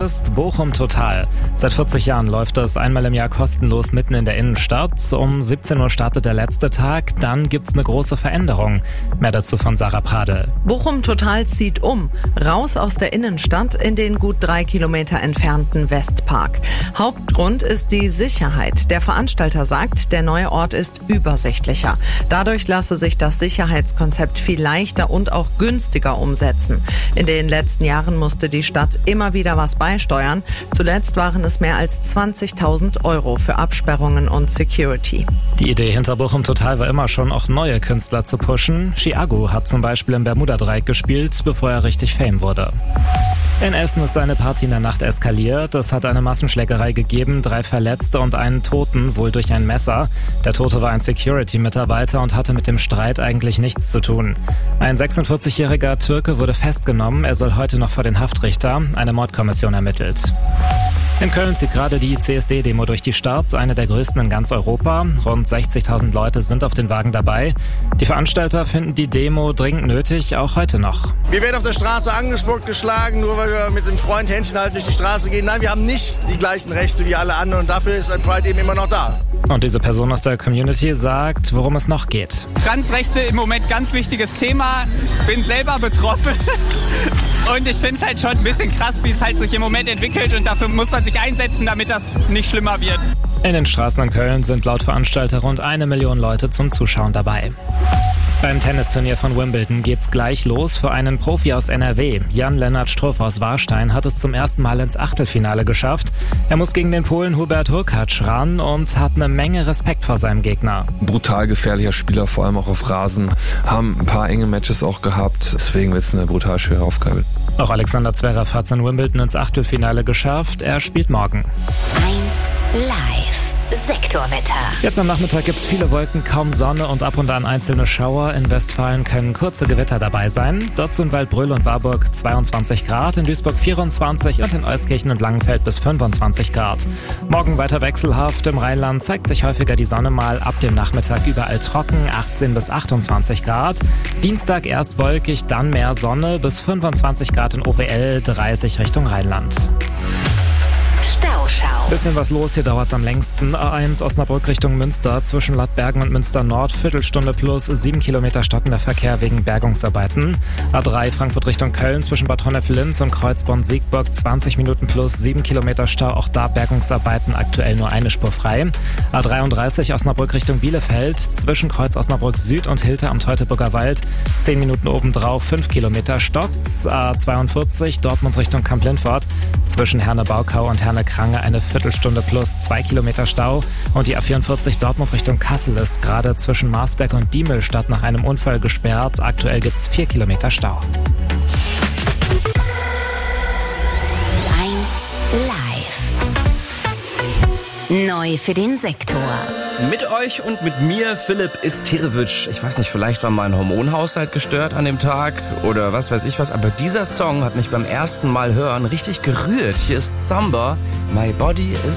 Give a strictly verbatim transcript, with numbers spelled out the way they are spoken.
ist Bochum Total. Seit vierzig Jahren läuft das einmal im Jahr kostenlos mitten in der Innenstadt. Um siebzehn Uhr startet der letzte Tag, dann gibt's eine große Veränderung. Mehr dazu von Sarah Pradel. Bochum Total zieht um, raus aus der Innenstadt in den gut drei Kilometer entfernten Westpark. Hauptgrund ist die Sicherheit. Der Veranstalter sagt, der neue Ort ist übersichtlicher. Dadurch lasse sich das Sicherheitskonzept viel leichter und auch günstiger umsetzen. In den letzten Jahren musste die Stadt immer wieder was beisteuern. Zuletzt waren es mehr als zwanzigtausend Euro für Absperrungen und Security. Die Idee hinter Bochum Total war immer schon, auch neue Künstler zu pushen. Chiago hat zum Beispiel im Bermuda-Dreieck gespielt, bevor er richtig Fame wurde. In Essen ist eine Party in der Nacht eskaliert. Es hat eine Massenschlägerei gegeben, drei Verletzte und einen Toten, wohl durch ein Messer. Der Tote war ein Security-Mitarbeiter und hatte mit dem Streit eigentlich nichts zu tun. Ein sechsundvierzigjähriger Türke wurde festgenommen. Er soll heute noch vor den Haftrichter. Eine Mordkommission ermittelt. In Köln zieht gerade die C S D-Demo durch die Stadt, eine der größten in ganz Europa. Rund sechzigtausend Leute sind auf den Wagen dabei. Die Veranstalter finden die Demo dringend nötig, auch heute noch. Wir werden auf der Straße angespuckt, geschlagen, nur weil wir mit dem Freund Händchen halt durch die Straße gehen. Nein, wir haben nicht die gleichen Rechte wie alle anderen und dafür ist ein Pride eben immer noch da. Und diese Person aus der Community sagt, worum es noch geht. Transrechte im Moment ganz wichtiges Thema. Bin selber betroffen. Und ich finde es halt schon ein bisschen krass, wie es halt sich im Moment entwickelt. Und dafür muss man sich einsetzen, damit das nicht schlimmer wird. In den Straßen in Köln sind laut Veranstalter rund eine Million Leute zum Zuschauen dabei. Beim Tennisturnier von Wimbledon geht's gleich los für einen Profi aus N R W. Jan-Lennart Struff aus Warstein hat es zum ersten Mal ins Achtelfinale geschafft. Er muss gegen den Polen Hubert Hurkacz ran und hat eine Menge Respekt vor seinem Gegner. Brutal gefährlicher Spieler, vor allem auch auf Rasen. Haben ein paar enge Matches auch gehabt, deswegen wird es eine brutal schwere Aufgabe. Auch Alexander Zverev hat es in Wimbledon ins Achtelfinale geschafft. Er spielt morgen. eins live. Sektorwetter. Jetzt am Nachmittag gibt's viele Wolken, kaum Sonne und ab und an einzelne Schauer. In Westfalen können kurze Gewitter dabei sein. Dazu in Waldbröl und Warburg zweiundzwanzig Grad, in Duisburg vierundzwanzig und in Euskirchen und Langenfeld bis fünfundzwanzig Grad. Morgen weiter wechselhaft. Im Rheinland zeigt sich häufiger die Sonne mal. Ab dem Nachmittag überall trocken, achtzehn bis achtundzwanzig Grad. Dienstag erst wolkig, dann mehr Sonne bis fünfundzwanzig Grad in O W L, dreißig Richtung Rheinland. Stauschau. Bisschen was los, hier dauert's am längsten. A eins Osnabrück Richtung Münster, zwischen Lattbergen und Münster Nord, Viertelstunde plus, sieben Kilometer stockender Verkehr wegen Bergungsarbeiten. A drei Frankfurt Richtung Köln, zwischen Bad Honnef-Linz und Kreuzborn-Siegburg, zwanzig Minuten plus, sieben Kilometer Stau, auch da Bergungsarbeiten, aktuell nur eine Spur frei. A dreiunddreißig Osnabrück Richtung Bielefeld, zwischen Kreuz Osnabrück Süd und Hilter am Teutoburger Wald, zehn Minuten obendrauf, fünf Kilometer stockt's. A zweiundvierzig Dortmund Richtung Kamp-Lindfort, zwischen Herne-Baukau und Herne-Krange eine Viertelstunde plus, zwei Kilometer Stau. Und die A vierundvierzig Dortmund Richtung Kassel ist gerade zwischen Marsberg und Diemelstadt nach einem Unfall gesperrt. Aktuell gibt's vier Kilometer Stau. eins live. Neu für den Sektor. Mit euch und mit mir, Philipp Istirewitsch. Ich weiß nicht, vielleicht war mein Hormonhaushalt gestört an dem Tag oder was weiß ich was, aber dieser Song hat mich beim ersten Mal hören richtig gerührt. Hier ist Samba, My Body is